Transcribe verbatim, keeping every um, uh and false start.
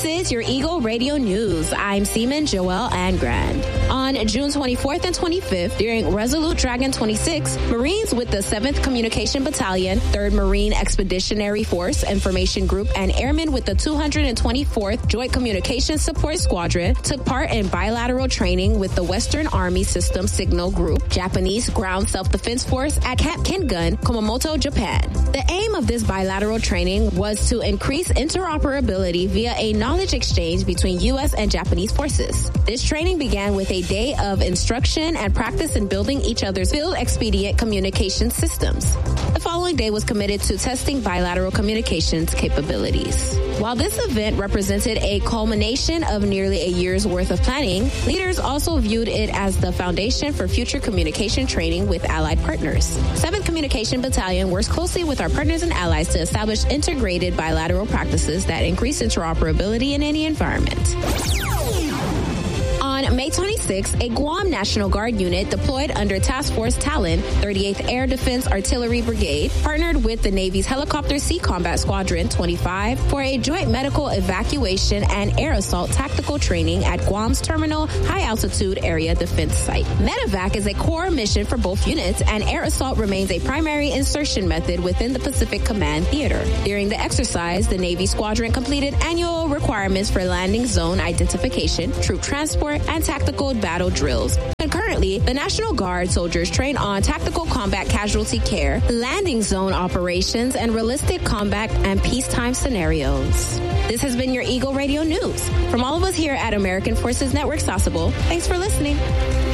is your Eagle Radio News. I'm Seaman Joelle Ann Grand. On June twenty-fourth and twenty-fifth, during Resolute Dragon twenty-six, Marines with the seventh Communication Battalion, third Marine Expeditionary Force Information Group, and airmen with the two hundred twenty-fourth Joint Communications Support Squadron took part in bilateral training with the Western Army System Signal Group, Japanese Ground Self-Defense Force at Camp Kengun, Kumamoto, Japan. The aim of this bilateral training was to increase interoperability via a knowledge exchange between U S and Japanese forces. This training began with a day of instruction and practice in building each other's field expedient communication systems. The following day was committed to testing bilateral communications capabilities. While this event represented a culmination of nearly a year's worth of planning, leaders also viewed it as the foundation for future communication training with allied partners. seventh Communication Battalion works closely with our partners and allies to establish integrated bilateral practices that increase interoperability in any environment. On May twenty-sixth, a Guam National Guard unit deployed under Task Force Talon, thirty-eighth Air Defense Artillery Brigade, partnered with the Navy's Helicopter Sea Combat Squadron twenty-five for a joint medical evacuation and air assault tactical training at Guam's Terminal High Altitude Area Defense Site. Medevac is a core mission for both units, and air assault remains a primary insertion method within the Pacific Command Theater. During the exercise, the Navy squadron completed annual requirements for landing zone identification, troop transport, and tactical battle drills. Concurrently, the National Guard soldiers train on tactical combat casualty care, landing zone operations, and realistic combat and peacetime scenarios. This has been your Eagle Radio News. From all of us here at American Forces Network Sasebo, thanks for listening.